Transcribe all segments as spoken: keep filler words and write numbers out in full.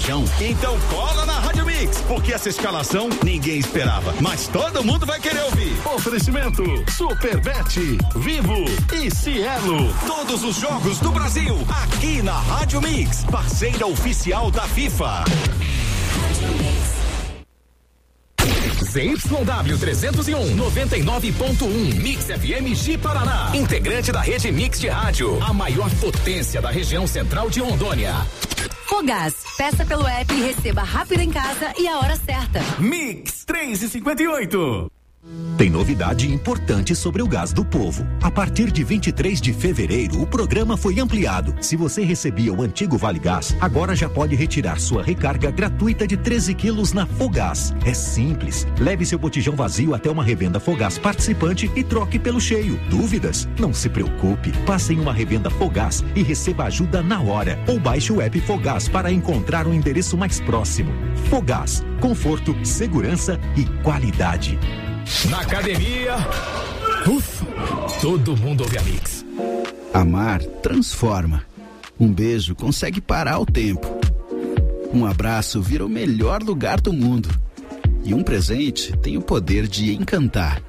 Então cola na Rádio Mix, porque essa escalação ninguém esperava, mas todo mundo vai querer ouvir. Oferecimento Superbet, Vivo e Cielo. Todos os jogos do Brasil, aqui na Rádio Mix, parceira oficial da FIFA. Z Y W trezentos e um, noventa e nove ponto um, Mix F M de Paraná. Integrante da rede Mix de Rádio, a maior potência da região central de Rondônia. Fogás, peça pelo app e receba rápido em casa e a hora certa. Mix três e cinquenta e oito. Tem novidade importante sobre o Gás do Povo. A partir de vinte e três de fevereiro, o programa foi ampliado. Se você recebia o antigo Vale Gás, agora já pode retirar sua recarga gratuita de treze quilos na Fogás. É simples. Leve seu botijão vazio até uma revenda Fogás participante e troque pelo cheio. Dúvidas? Não se preocupe. Passe em uma revenda Fogás e receba ajuda na hora. Ou baixe o app Fogás para encontrar o endereço mais próximo. Fogás. Conforto, segurança e qualidade. Na academia, ufa, todo mundo ouve a Mix. Amar transforma. Um beijo consegue parar o tempo. Um abraço vira o melhor lugar do mundo. E um presente tem o poder de encantar.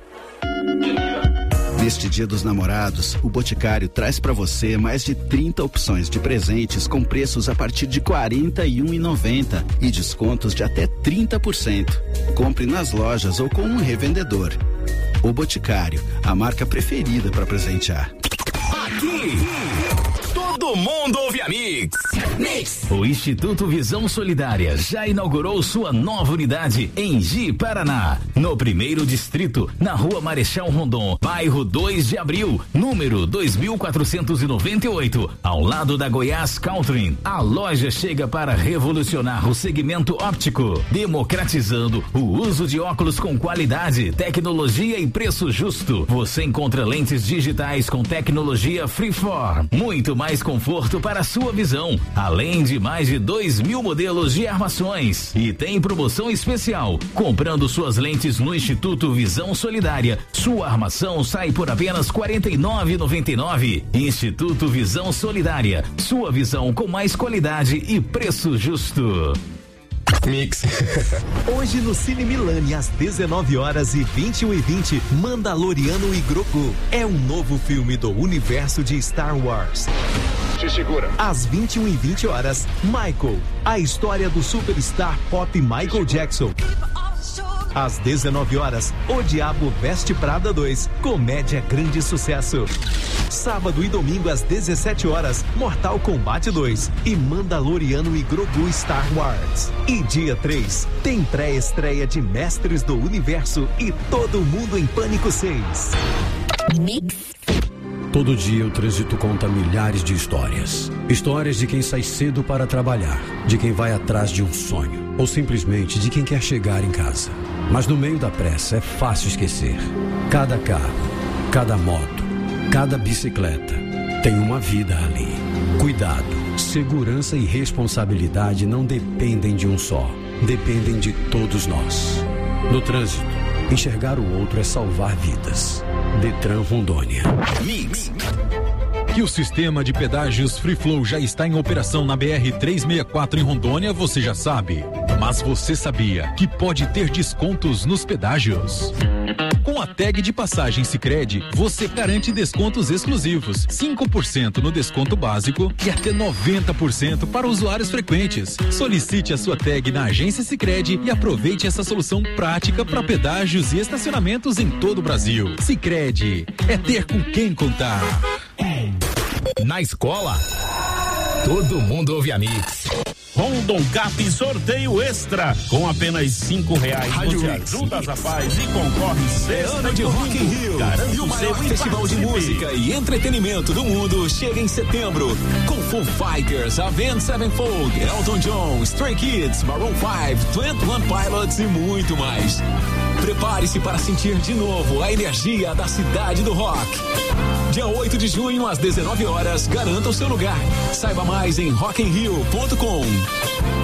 Neste Dia dos Namorados, o Boticário traz para você mais de trinta opções de presentes com preços a partir de quarenta e um reais e noventa centavos e descontos de até trinta por cento. Compre nas lojas ou com um revendedor. O Boticário, a marca preferida para presentear. Aqui, todo mundo ouve a Mix. Mix. O Instituto Visão Solidária já inaugurou sua nova unidade em Ji, Paraná. No primeiro distrito, na rua Marechal Rondon, bairro dois de abril, número dois mil quatrocentos e noventa e oito, ao lado da Goiás Country. A loja chega para revolucionar o segmento óptico, democratizando o uso de óculos com qualidade, tecnologia e preço justo. Você encontra lentes digitais com tecnologia Freeform, muito mais conforto para a sua visão, além de mais de dois mil modelos de armações. E tem promoção especial: comprando suas lentes no Instituto Visão Solidária, sua armação sai por apenas quarenta e nove reais e noventa e nove centavos. Instituto Visão Solidária, sua visão com mais qualidade e preço justo. Mix. Hoje no Cine Milani, às dezenove horas e vinte e um e vinte, Mandaloriano e Grogu. É um novo filme do universo de Star Wars. Se segura. Às vinte e um e vinte horas, Michael, a história do superstar pop Michael Jackson. Às dezenove horas, O Diabo Veste Prada dois, comédia grande sucesso. Sábado e domingo às dezessete horas, Mortal Kombat dois e Mandaloriano e Grogu Star Wars. E dia três, tem pré-estreia de Mestres do Universo e Todo Mundo em Pânico seis. Mix. Todo dia o trânsito conta milhares de histórias. Histórias de quem sai cedo para trabalhar, de quem vai atrás de um sonho, ou simplesmente de quem quer chegar em casa. Mas no meio da pressa é fácil esquecer. Cada carro, cada moto, cada bicicleta tem uma vida ali. Cuidado, segurança e responsabilidade não dependem de um só, dependem de todos nós. No trânsito, enxergar o outro é salvar vidas. Detran Rondônia. Mix. Que o sistema de pedágios Free Flow já está em operação na B R trezentos e sessenta e quatro em Rondônia, você já sabe. Mas você sabia que pode ter descontos nos pedágios? Com a tag de passagem Sicredi, você garante descontos exclusivos, cinco por cento no desconto básico e até noventa por cento para usuários frequentes. Solicite a sua tag na agência Sicredi e aproveite essa solução prática para pedágios e estacionamentos em todo o Brasil. Sicredi, é ter com quem contar. Na escola, todo mundo ouve a Mix. Rondon Cap sorteio extra. Com apenas cinco reais você ajuda as rapazes e concorre sexta ano de Rock in Rio. Garante E o o maior seu festival de música e entretenimento do mundo chega em setembro. Com Foo Fighters, Avenged Sevenfold, Elton John, Stray Kids, Maroon cinco, Twenty One Pilots e muito mais. Prepare-se para sentir de novo a energia da cidade do rock. Dia oito de junho, às dezenove horas, garanta o seu lugar. Saiba mais em rock in rio ponto com.